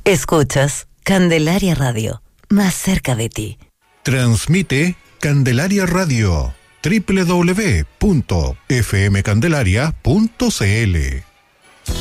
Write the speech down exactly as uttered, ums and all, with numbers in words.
Escuchas Candelaria Radio, más cerca de ti. Transmite Candelaria Radio, doble u doble u doble u punto f m candelaria punto c l.